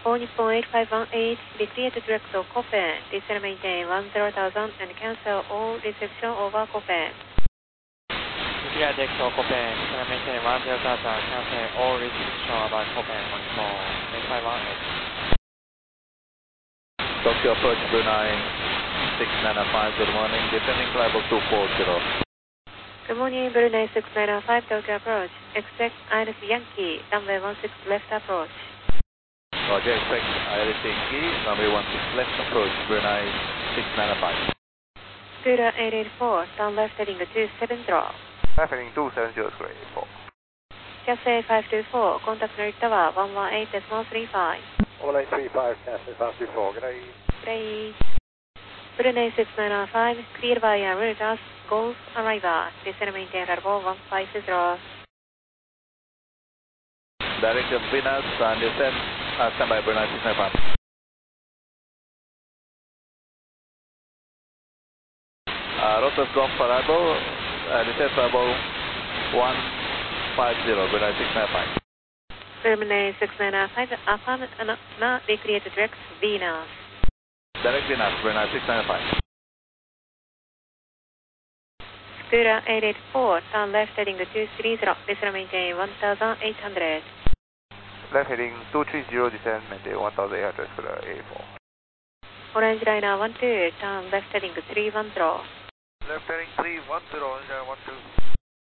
All Nippon 8518, decreate direct to Copen. Descend maintain 10,000 and cancel all reception over Copen. Decreate direct to Copen. Descend maintain 10,000, cancel all reception over Copen on Nippon 8518. Tokyo approach Brunei 695, good morning, descending level 240. Good morning, Brunei 695, Tokyo approach. Expect Iris Yankee, runway 16 left approach. Roger, expect Iris Yankee, runway 16 left approach, Brunei 695. Scooter 884, turn left heading 27 draw. Left heading 270, square 84. Cathay 524, contact Merit Tower 118.35. 1835, Cathay 524, good day. Good day. Brunei 6905, clear via Reuters, Golf arrival. Descend maintain level 150. Direct to Venus and descend, stand by Brunei 695. Rotos Golf arrival, descend level 150, Brunei 695. Brunei 6905, affirm not decreate direct Venus. Direct Venus, Brunei 695. Scooter 884, turn left heading 230, descend maintain 1800. Left heading 230, descend maintain 1800, square 84. Orange liner 12, turn left heading 310. Left heading 310, Orange liner 12.